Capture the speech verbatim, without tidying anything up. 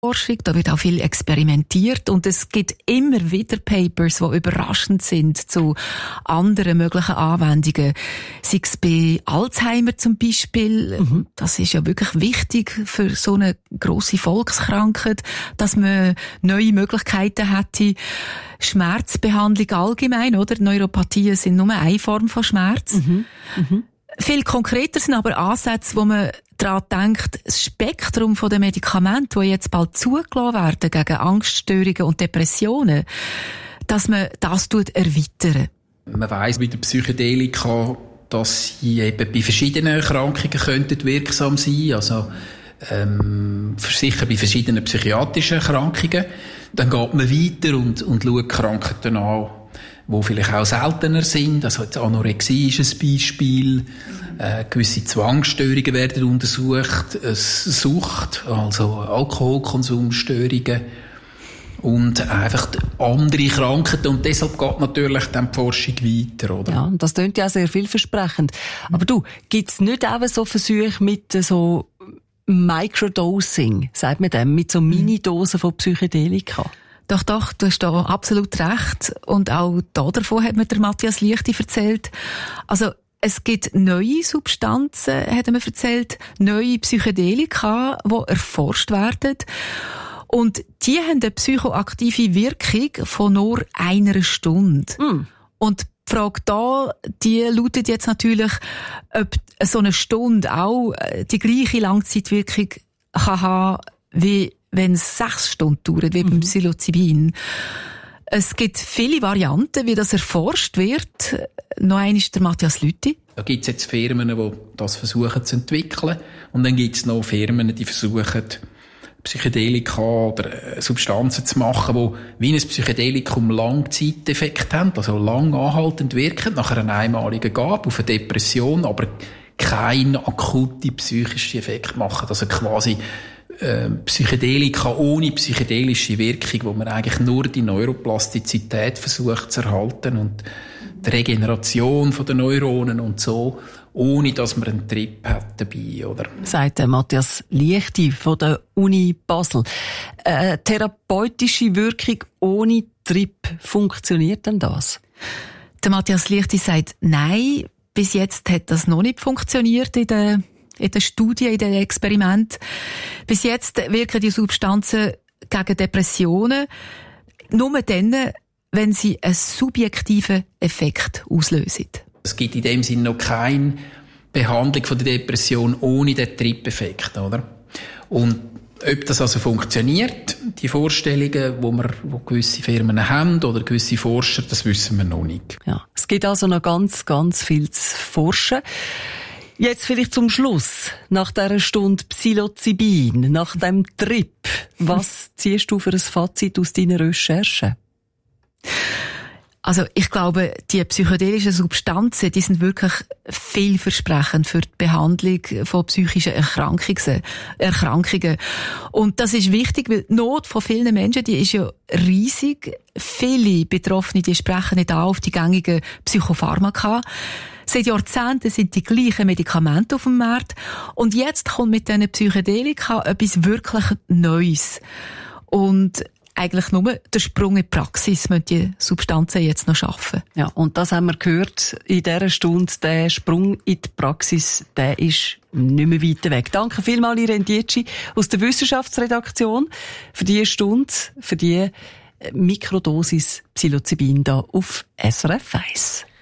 Forschung, da wird auch viel experimentiert und es gibt immer wieder Papers, die überraschend sind zu anderen möglichen Anwendungen. Sei es bei Alzheimer zum Beispiel, mhm. das ist ja wirklich wichtig für so eine grosse Volkskrankheit, dass man neue Möglichkeiten hätte. Schmerzbehandlung allgemein, oder? Neuropathien sind nur eine Form von Schmerz. Mhm. Mhm. Viel konkreter sind aber Ansätze, wo man daran denkt, das Spektrum der Medikamente, die jetzt bald zugelassen werden gegen Angststörungen und Depressionen, dass man das erweitern. Man weiss mit der Psychedelika, dass sie eben bei verschiedenen Erkrankungen könnten wirksam sein, also ähm, sicher bei verschiedenen psychiatrischen Erkrankungen. Dann geht man weiter und, und schaut Krankheiten an, die vielleicht auch seltener sind. Also jetzt Anorexie ist ein Beispiel. Äh, gewisse Zwangsstörungen werden untersucht. Äh, Sucht, also Alkoholkonsumstörungen. Und einfach andere Krankheiten. Und deshalb geht natürlich dann die Forschung weiter, oder? Ja, das klingt ja sehr vielversprechend. Aber du, gibt's nicht auch so Versuche mit so Microdosing, sagt man dem, mit so Minidosen von Psychedelika? Doch, doch, du hast da absolut recht. Und auch da davon hat mir der Matthias Liechti erzählt. Also, es gibt neue Substanzen, hat er mir erzählt, neue Psychedelika, die erforscht werden. Und die haben eine psychoaktive Wirkung von nur einer Stunde. Mm. Und die Frage da, die lautet jetzt natürlich, ob so eine Stunde auch die gleiche Langzeitwirkung kann haben, wie wenn es sechs Stunden dauert, wie mhm. beim Psilocybin. Es gibt viele Varianten, wie das erforscht wird. Noch einer ist der Matthias Lüthi. Da gibt es jetzt Firmen, die das versuchen zu entwickeln. Und dann gibt es noch Firmen, die versuchen, Psychedelika oder Substanzen zu machen, die wie ein Psychedelikum Langzeiteffekt haben, also lang anhaltend wirken, nach einer einmaligen Gabe auf eine Depression, aber keinen akuten psychischen Effekt machen. Also quasi äh, Psychedelika ohne psychedelische Wirkung, wo man eigentlich nur die Neuroplastizität versucht zu erhalten und die Regeneration der Neuronen und so, ohne dass man einen Trip hat dabei, oder? Sagt der Matthias Liechti von der Uni Basel. Äh, therapeutische Wirkung ohne Trip, funktioniert denn das? Der Matthias Liechti sagt, nein, bis jetzt hat das noch nicht funktioniert in der, in der Studie, in den Experimenten. Bis jetzt wirken die Substanzen gegen Depressionen nur dann, wenn sie einen subjektiven Effekt auslösen. Es gibt in dem Sinne noch keine Behandlung von der Depression ohne den Trip-Effekt, oder? Und ob das also funktioniert, die Vorstellungen, wo wir, wo gewisse Firmen haben oder gewisse Forscher, das wissen wir noch nicht. Ja, es gibt also noch ganz, ganz viel zu forschen. Jetzt vielleicht zum Schluss, nach dieser Stunde Psilocybin, nach dem Trip, was ziehst du für ein Fazit aus deinen Recherchen? Also ich glaube, die psychedelischen Substanzen, die sind wirklich vielversprechend für die Behandlung von psychischen Erkrankungen. Erkrankungen. Und das ist wichtig, weil die Not von vielen Menschen, die ist ja riesig. Viele Betroffene, die sprechen nicht an auf die gängigen Psychopharmaka. Seit Jahrzehnten sind die gleichen Medikamente auf dem Markt. Und jetzt kommt mit diesen Psychedelika etwas wirklich Neues. Und eigentlich nur der Sprung in die Praxis müssen die Substanzen jetzt noch schaffen. Ja, und das haben wir gehört in dieser Stunde. Der Sprung in die Praxis, der ist nicht mehr weit weg. Danke vielmals, Irene Dietschi aus der Wissenschaftsredaktion für diese Stunde, für die Mikrodosis Psilocybin da auf S R F eins.